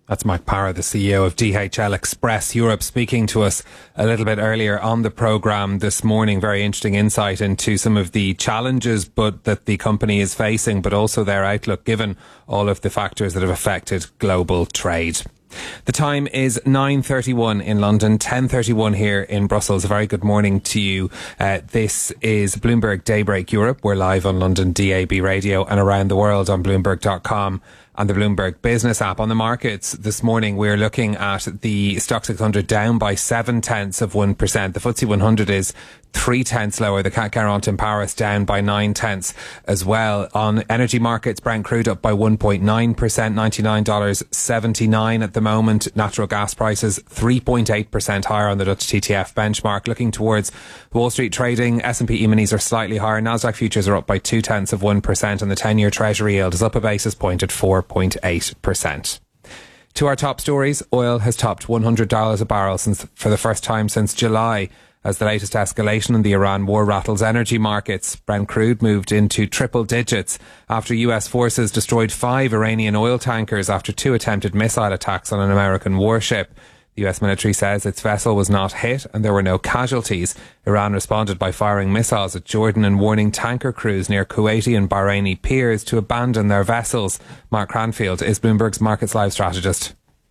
That's Mike Parra, the C E O of D H L Express Europe, speaking to us a little bit earlier on the programme this morning. Very interesting insight into some of the challenges but that the company is facing, but also their outlook given all of the factors that have affected global trade. The time is nine thirty-one in London, ten thirty-one here in Brussels. A very good morning to you. Uh, this is Bloomberg Daybreak Europe. We're live on London D A B Radio and around the world on Bloomberg dot com and the Bloomberg Business app. On the markets this morning, we're looking at the Stoxx six hundred down by seven tenths of one percent. The F T S E one hundred is three tenths lower. The C A C quarante in Paris down by nine tenths as well. On energy markets, Brent crude up by one point nine percent, ninety-nine dollars seventy-nine at the moment. Natural gas prices three point eight percent higher on the Dutch T T F benchmark. Looking towards Wall Street trading, S and P E-minis are slightly higher. Nasdaq futures are up by two tenths of one percent and the ten-year Treasury yield is up a basis point at four point eight percent. To our top stories, oil has topped one hundred dollars a barrel since for the first time since July, as the latest escalation in the Iran war rattles energy markets. Brent crude moved into triple digits after U S forces destroyed five Iranian oil tankers after two attempted missile attacks on an American warship. The U S military says its vessel was not hit and there were no casualties. Iran responded by firing missiles at Jordan and warning tanker crews near Kuwaiti and Bahraini piers to abandon their vessels. Mark Cranfield is Bloomberg's Markets Live strategist.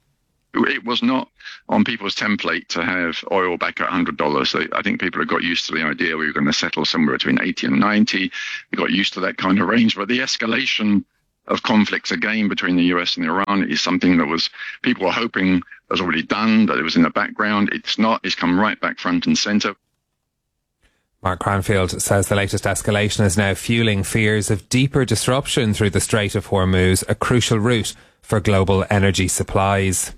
It was not on people's template to have oil back at one hundred dollars. I think people have got used to the idea we were going to settle somewhere between eighty and ninety. We got used to that kind of range. But the escalation of conflicts again between the U S and Iran is something that was people were hoping was already done, that it was in the background. It's not. It's come right back front and centre. Mark Cranfield says the latest escalation is now fueling fears of deeper disruption through the Strait of Hormuz, a crucial route for global energy supplies.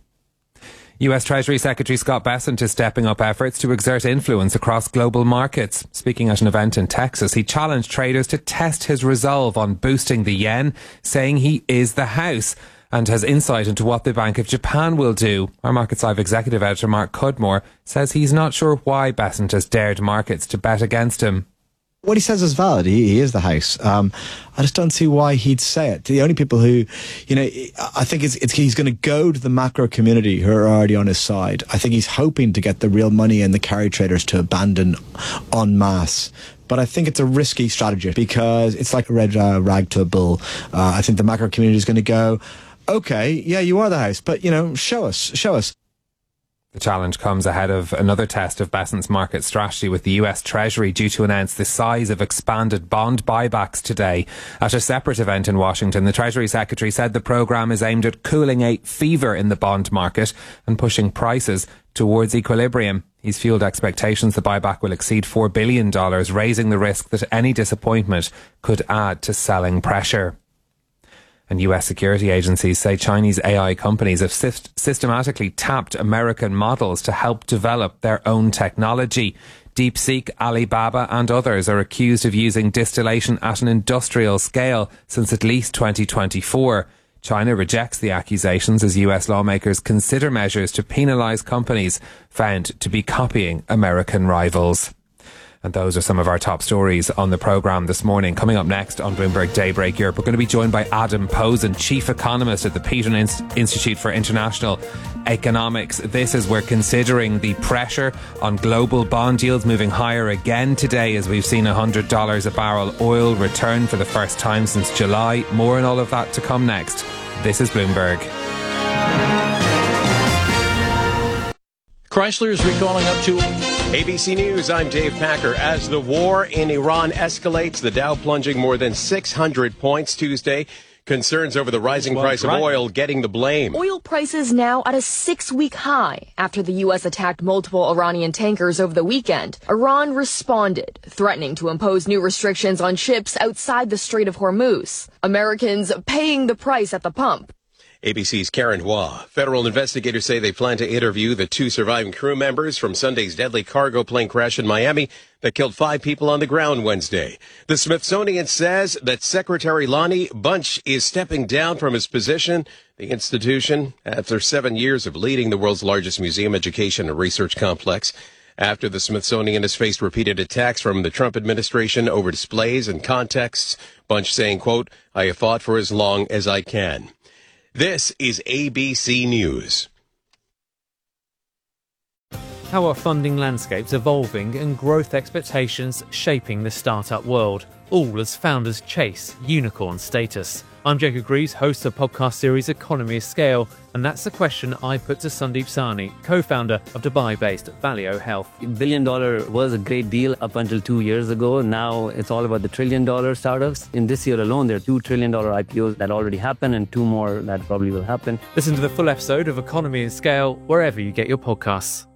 U S Treasury Secretary Scott Bessent is stepping up efforts to exert influence across global markets. Speaking at an event in Texas, he challenged traders to test his resolve on boosting the yen, saying he is the house, and has insight into what the Bank of Japan will do. Our Markets Live executive editor Mark Cudmore says he's not sure why Bessent has dared markets to bet against him. What he says is valid. He, he is the house. Um, I just don't see why he'd say it. The only people who, you know, I think it's, it's he's going to go to the macro community who are already on his side. I think he's hoping to get the real money and the carry traders to abandon en masse. But I think it's a risky strategy because it's like a red uh, rag to a bull. Uh, I think the macro community is going to go, okay, yeah, you are the house, but, you know, show us, show us. The challenge comes ahead of another test of Bessent's market strategy, with the U S Treasury due to announce the size of expanded bond buybacks today. At a separate event in Washington, the Treasury Secretary said the programme is aimed at cooling a fever in the bond market and pushing prices towards equilibrium. He's fueled expectations the buyback will exceed four billion dollars, raising the risk that any disappointment could add to selling pressure. And U S security agencies say Chinese A I companies have syst- systematically tapped American models to help develop their own technology. DeepSeek, Alibaba and others are accused of using distillation at an industrial scale since at least twenty twenty-four. China rejects the accusations as U S lawmakers consider measures to penalise companies found to be copying American rivals. And those are some of our top stories on the programme this morning. Coming up next on Bloomberg Daybreak Europe, we're going to be joined by Adam Posen, Chief Economist at the Peterson Inst- Institute for International Economics. This is we're considering the pressure on global bond yields moving higher again today as we've seen one hundred dollars a barrel oil return for the first time since July. More on all of that to come next. This is Bloomberg. Chrysler is recalling up to... A B C News, I'm Dave Packer. As the war in Iran escalates, the Dow plunging more than six hundred points Tuesday. Concerns over the rising price of oil getting the blame. Oil prices now at a six-week high after the U S attacked multiple Iranian tankers over the weekend. Iran responded, threatening to impose new restrictions on ships outside the Strait of Hormuz. Americans paying the price at the pump. A B C's Karen Hua. Federal investigators say they plan to interview the two surviving crew members from Sunday's deadly cargo plane crash in Miami that killed five people on the ground Wednesday. The Smithsonian says that Secretary Lonnie Bunch is stepping down from his position, the institution, after seven years of leading the world's largest museum education and research complex. After the Smithsonian has faced repeated attacks from the Trump administration over displays and contexts, Bunch saying, quote, "I have fought for as long as I can." This is A B C News. How are funding landscapes evolving and growth expectations shaping the startup world, all as founders chase unicorn status? I'm Jacob Greaves, host of the podcast series Economy of Scale, and that's the question I put to Sandeep Sahni, co-founder of Dubai-based Valeo Health. Billion dollar was a great deal up until two years ago. Now it's all about the trillion dollar startups. In this year alone, there are two trillion dollar I P Os that already happened and two more that probably will happen. Listen to the full episode of Economy of Scale wherever you get your podcasts.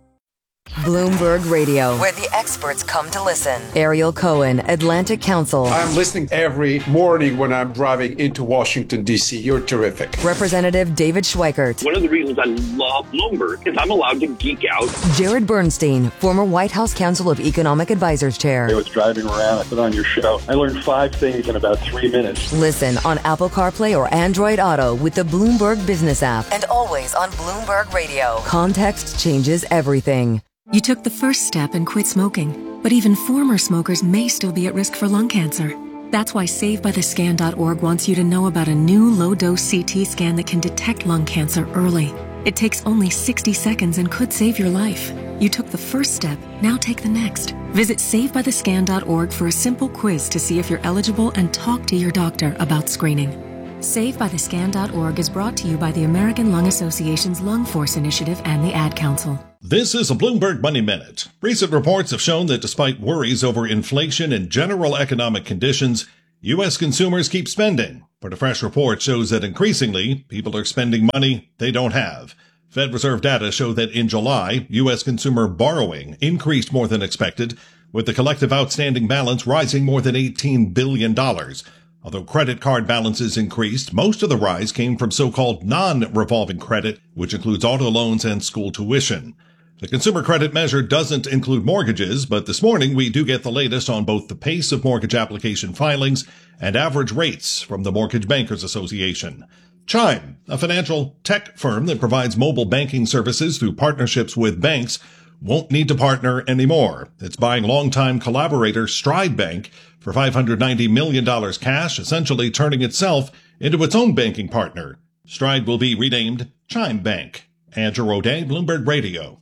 Bloomberg Radio, where the experts come to listen. Ariel Cohen, Atlantic Council. I'm listening every morning when I'm driving into Washington, D C. You're terrific. Representative David Schweikert. One of the reasons I love Bloomberg is I'm allowed to geek out. Jared Bernstein, former White House Council of Economic Advisors Chair. I was driving around, I put on your show. I learned five things in about three minutes. Listen on Apple CarPlay or Android Auto with the Bloomberg Business app, and always on Bloomberg Radio. Context changes everything. You took the first step and quit smoking, but even former smokers may still be at risk for lung cancer. That's why Save By The Scan dot org wants you to know about a new low-dose C T scan that can detect lung cancer early. It takes only sixty seconds and could save your life. You took the first step, now take the next. Visit Save By The Scan dot org for a simple quiz to see if you're eligible and talk to your doctor about screening. Save By The Scan dot org is brought to you by the American Lung Association's Lung Force Initiative and the Ad Council. This is a Bloomberg Money Minute. Recent reports have shown that despite worries over inflation and general economic conditions, U S consumers keep spending. But a fresh report shows that increasingly, people are spending money they don't have. Fed Reserve data show that in July, U S consumer borrowing increased more than expected, with the collective outstanding balance rising more than eighteen billion dollars. Although credit card balances increased, most of the rise came from so-called non-revolving credit, which includes auto loans and school tuition. The consumer credit measure doesn't include mortgages, but this morning we do get the latest on both the pace of mortgage application filings and average rates from the Mortgage Bankers Association. Chime, a financial tech firm that provides mobile banking services through partnerships with banks, won't need to partner anymore. It's buying longtime collaborator Stride Bank for five hundred ninety million dollars cash, essentially turning itself into its own banking partner. Stride will be renamed Chime Bank. Andrew O'Day, Bloomberg Radio.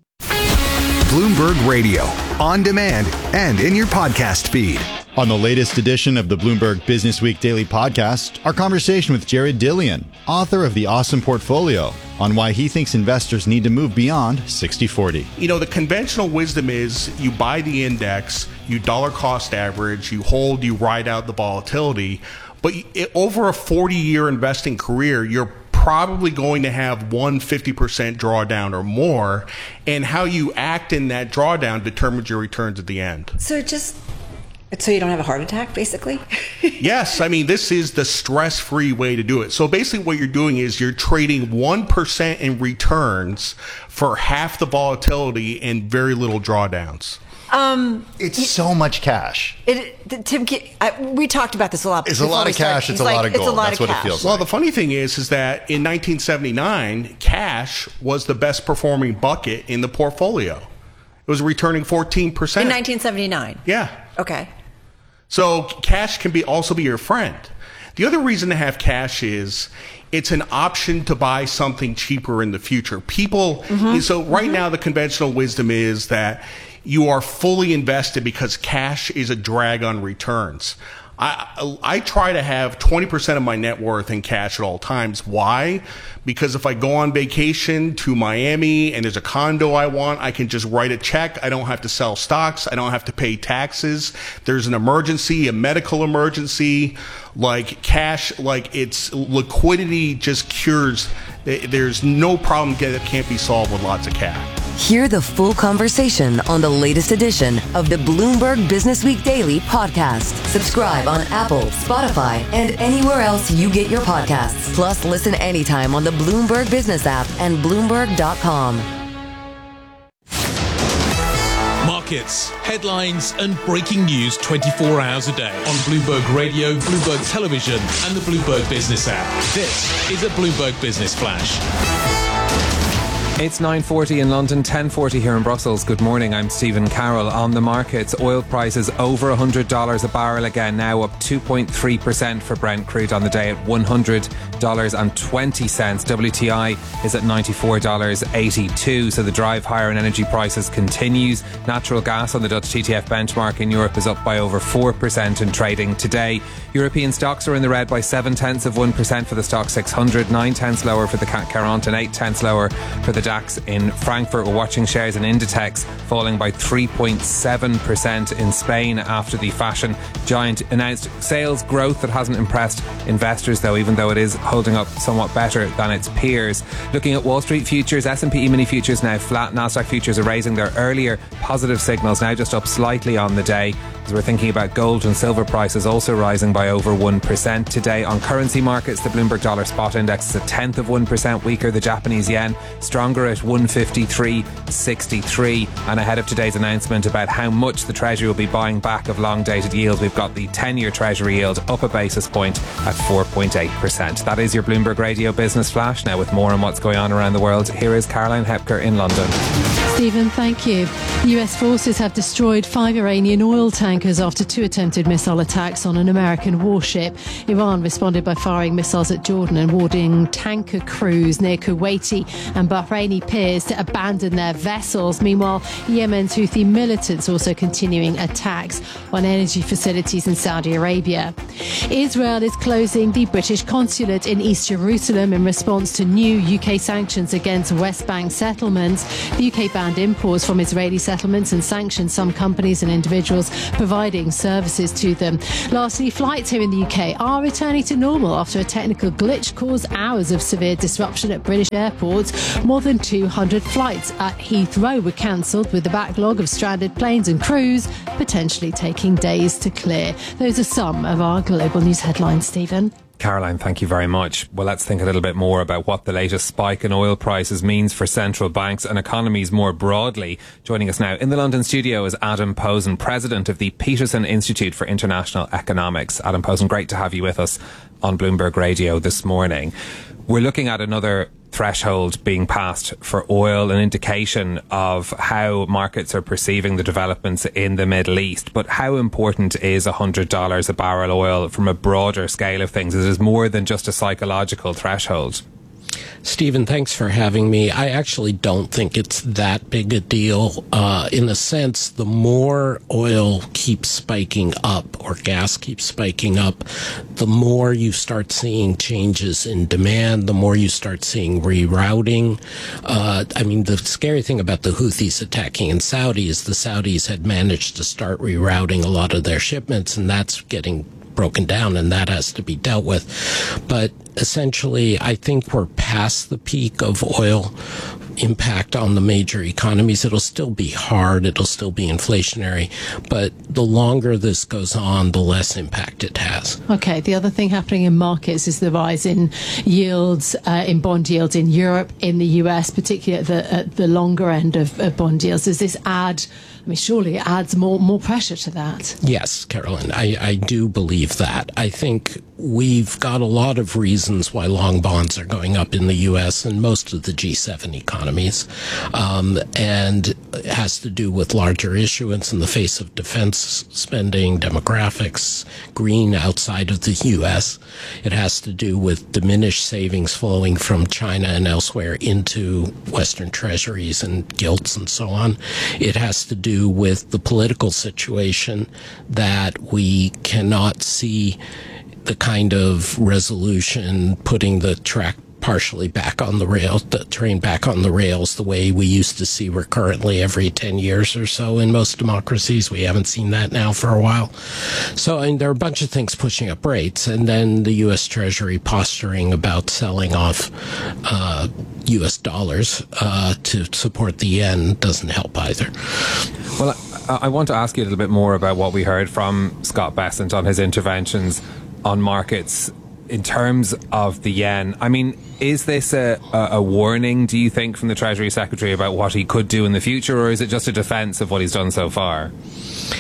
Bloomberg Radio, on demand and in your podcast feed. On the latest edition of the Bloomberg Business Week Daily Podcast, our conversation with Jared Dillian, author of The Awesome Portfolio, on why he thinks investors need to move beyond sixty forty. You know, the conventional wisdom is you buy the index, you dollar cost average, you hold, you ride out the volatility. But over a forty-year investing career, you're probably going to have one fifty percent drawdown or more, and how you act in that drawdown determines your returns at the end. So just so you don't have a heart attack, basically? Yes, I mean, this is the stress-free way to do it. So basically what you're doing is you're trading one percent in returns for half the volatility and very little drawdowns. Um, it's so much cash. It, Tim, I, we talked about this a lot. It's a lot of cash. It's a lot of gold. That's what it feels like. Well, the funny thing is, is that in nineteen seventy-nine, cash was the best performing bucket in the portfolio. It was returning fourteen percent. In nineteen seventy-nine? Yeah. Okay. So cash can be also be your friend. The other reason to have cash is it's an option to buy something cheaper in the future. People, mm-hmm. so right mm-hmm. now the conventional wisdom is that you are fully invested because cash is a drag on returns. I, I try to have twenty percent of my net worth in cash at all times. Why? Because if I go on vacation to Miami and there's a condo I want, I can just write a check. I don't have to sell stocks. I don't have to pay taxes. There's an emergency, a medical emergency, like cash, like it's liquidity just cures. There's no problem that can't be solved with lots of cash. Hear the full conversation on the latest edition of the Bloomberg Business Week Daily podcast. Subscribe on Apple, Spotify, and anywhere else you get your podcasts. Plus, listen anytime on the Bloomberg Business app and Bloomberg dot com. Markets, headlines, and breaking news twenty-four hours a day on Bloomberg Radio, Bloomberg Television, and the Bloomberg Business app. This is a Bloomberg Business Flash. It's nine forty in London, ten forty here in Brussels. Good morning, I'm Stephen Carroll. On the markets, oil prices over one hundred dollars a barrel again, now up two point three percent for Brent crude on the day at one hundred dollars and twenty cents. W T I is at ninety-four dollars and eighty-two cents, so the drive higher in energy prices continues. Natural gas on the Dutch T T F benchmark in Europe is up by over four percent in trading today. European stocks are in the red by seven tenths of one percent for the stock six hundred, nine tenths lower for the C A C quarante and eight tenths lower for the DAX in Frankfurt. We're watching shares in Inditex falling by three point seven percent in Spain after the fashion giant announced sales growth that hasn't impressed investors, though, even though it is holding up somewhat better than its peers. Looking at Wall Street futures, S and P E-mini futures now flat. Nasdaq futures are raising their earlier positive signals, now just up slightly on the day. As we're thinking about gold and silver prices also rising by over one percent today. On currency markets, the Bloomberg Dollar Spot Index is a tenth of one percent weaker. The Japanese yen stronger at one fifty-three sixty-three. And ahead of today's announcement about how much the Treasury will be buying back of long-dated yield, we've got the ten-year Treasury yield up a basis point at four point eight percent. That is your Bloomberg Radio Business Flash. Now, with more on what's going on around the world, here is Caroline Hepker in London. Stephen, thank you. U S forces have destroyed five Iranian oil tankers after two attempted missile attacks on an American warship. Iran responded by firing missiles at Jordan and warning tanker crews near Kuwaiti and Bahraini piers to abandon their vessels. Meanwhile, Yemen's Houthi militants also continuing attacks on energy facilities in Saudi Arabia. Israel is closing the British consulate in East Jerusalem in response to new U K sanctions against West Bank settlements. The U K banned imports from Israeli settlements and sanctioned some companies and individuals providing services to them. Lastly, flights here in the U K are returning to normal after a technical glitch caused hours of severe disruption at British airports. More than two hundred flights at Heathrow were cancelled, with the backlog of stranded planes and crews potentially taking days to clear. Those are some of our global news headlines, Stephen. Caroline, thank you very much. Well, let's think a little bit more about what the latest spike in oil prices means for central banks and economies more broadly. Joining us now in the London studio is Adam Posen, President of the Peterson Institute for International Economics. Adam Posen, great to have you with us on Bloomberg Radio this morning. We're looking at another threshold being passed for oil, an indication of how markets are perceiving the developments in the Middle East. But how important is one hundred dollars a barrel oil from a broader scale of things? It is more than just a psychological threshold. Stephen, thanks for having me. I actually don't think it's that big a deal. Uh, in a sense, the more oil keeps spiking up or gas keeps spiking up, the more you start seeing changes in demand, the more you start seeing rerouting. Uh, I mean, the scary thing about the Houthis attacking in Saudi is the Saudis had managed to start rerouting a lot of their shipments, and that's getting broken down, and that has to be dealt with. But essentially, I think we're past the peak of oil impact on the major economies. It'll still be hard, it'll still be inflationary, but the longer this goes on, the less impact it has. Okay, the other thing happening in markets is the rise in yields, uh, in bond yields in Europe, in the U S, particularly at the, at the longer end of, of bond yields. Does this add, I mean, surely it adds more, more pressure to that? Yes, Carolyn, I, I do believe that. I think we've got a lot of reasons why long bonds are going up in the U S and most of the G seven economies. Um, and it has to do with larger issuance in the face of defense spending, demographics, green outside of the U S. It has to do with diminished savings flowing from China and elsewhere into Western treasuries and gilts and so on. It has to do with the political situation that we cannot see the kind of resolution putting the track partially back on the rails, the train back on the rails, the way we used to see recurrently every ten years or so in most democracies. We haven't seen that now for a while. So I mean, there are a bunch of things pushing up rates, and then the U S Treasury posturing about selling off uh, U S dollars uh, to support the yen doesn't help either. Well, I, I want to ask you a little bit more about what we heard from Scott Bessent on his interventions on markets in terms of the yen. I mean, is this a, a, a warning, do you think, from the Treasury Secretary about what he could do in the future, or is it just a defence of what he's done so far?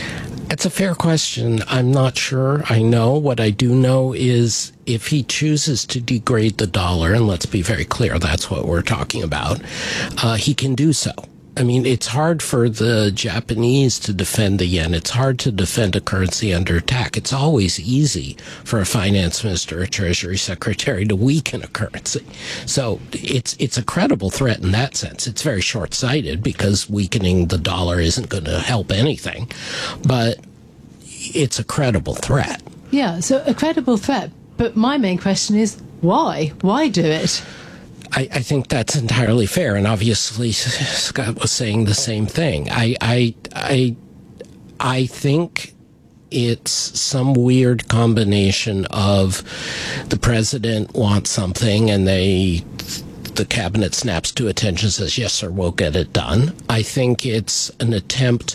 It's a fair question. I'm not sure. I know. What I do know is if he chooses to degrade the dollar, and let's be very clear, that's what we're talking about, uh, he can do so. I mean, it's hard for the Japanese to defend the yen. It's hard to defend a currency under attack. It's always easy for a finance minister or treasury secretary to weaken a currency. So it's it's a credible threat in that sense. It's very short-sighted because weakening the dollar isn't going to help anything. But it's a credible threat. Yeah, so a credible threat. But my main question is, why? Why do it? I, I think that's entirely fair, and obviously Scott was saying the same thing. I, I, I, I think it's some weird combination of the president wants something, and they, the cabinet snaps to attention, says yes sir, we'll get it done. I think it's an attempt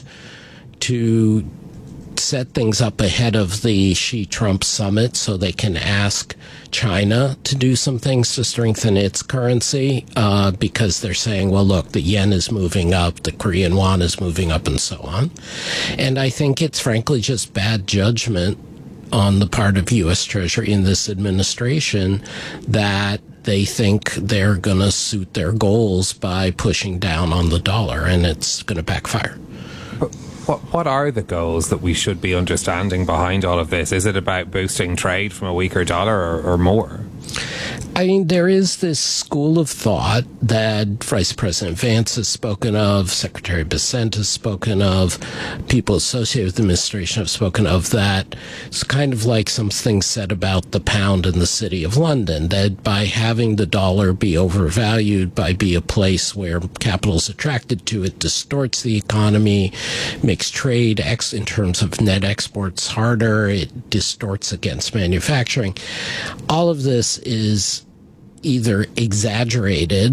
to set things up ahead of the Xi-Trump summit so they can ask China to do some things to strengthen its currency uh, because they're saying, well, look, the yen is moving up, the Korean won is moving up, and so on. And I think it's frankly just bad judgment on the part of U S Treasury in this administration that they think they're going to suit their goals by pushing down on the dollar, and it's going to backfire. What what are the goals that we should be understanding behind all of this? Is it about boosting trade from a weaker dollar or, or more? I mean, there is this school of thought that Vice President Vance has spoken of, Secretary Bessent has spoken of, people associated with the administration have spoken of, that it's kind of like some things said about the pound in the City of London, that by having the dollar be overvalued, by be a place where capital is attracted to it, distorts the economy, makes trade ex- in terms of net exports harder, it distorts against manufacturing. All of this is either exaggerated